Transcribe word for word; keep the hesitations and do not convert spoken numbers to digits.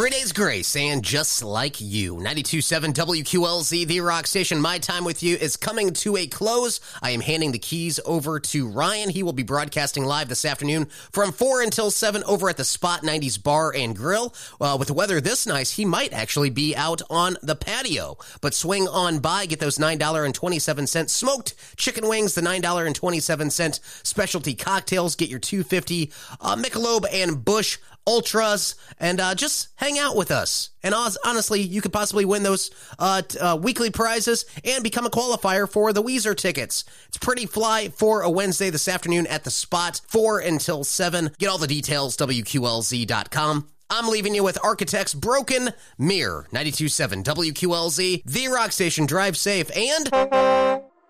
Three Days Grace and Just Like You. ninety-two point seven W Q L Z, The Rock Station. My time with you is coming to a close. I am handing the keys over to Ryan. He will be broadcasting live this afternoon from four until seven over at the Spot nineties Bar and Grill. Uh, with the weather this nice, he might actually be out on the patio. But swing on by, get those nine dollars and twenty-seven cents smoked chicken wings, the nine dollars and twenty-seven cents specialty cocktails. Get your two fifty uh, Michelob and Busch Ultras, and uh, just hang out with us. And honestly, you could possibly win those uh, t- uh, weekly prizes and become a qualifier for the Weezer tickets. It's pretty fly for a Wednesday this afternoon at the Spot, four until seven. Get all the details, W Q L Z dot com. I'm leaving you with Architects Broken Mirror, ninety-two point seven W Q L Z, The Rock Station. Drive safe and...